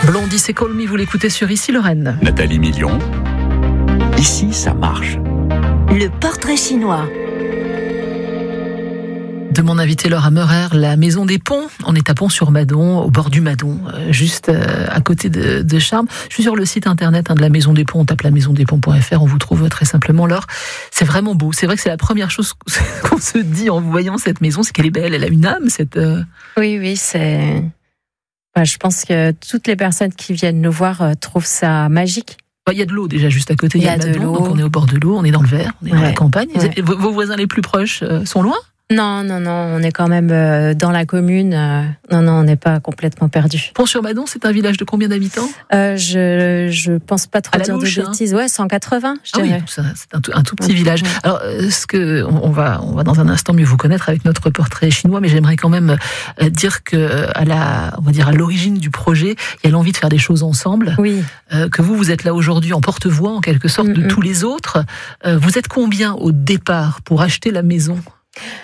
Blondie, c'est Call Me, vous l'écoutez sur Ici Lorraine. Nathalie Million, ici ça marche. Le portrait chinois. De mon invité Laura Meurer, la Maison des Ponts. On est à Pont-sur-Madon, au bord du Madon, juste à côté de Charmes. Je suis sur le site internet de la Maison des Ponts. On tape lamaisondespunts.fr, on vous trouve très simplement. Laure, c'est vraiment beau. C'est vrai que c'est la première chose qu'on se dit en voyant cette maison, c'est qu'elle est belle. Elle a une âme, cette. Oui, c'est. Je pense que toutes les personnes qui viennent nous voir trouvent ça magique. Il y a de l'eau déjà juste à côté. Il y a le Madon, donc on est au bord de l'eau, on est dans le Vert, on est dans la campagne. Ouais. Vos voisins les plus proches sont loin ? Non, on est quand même dans la commune. Non, on n'est pas complètement perdu. Pont-sur-Madon, c'est un village de combien d'habitants ? Je pense pas trop dire de bêtises. Ouais, 180, je dirais. Oui, c'est un tout petit village. Alors, on va dans un instant mieux vous connaître avec notre portrait chinois, mais j'aimerais quand même dire que à l'origine du projet, il y a l'envie de faire des choses ensemble. Oui. Que vous êtes là aujourd'hui en porte-voix en quelque sorte de tous les autres. Vous êtes combien au départ pour acheter la maison ?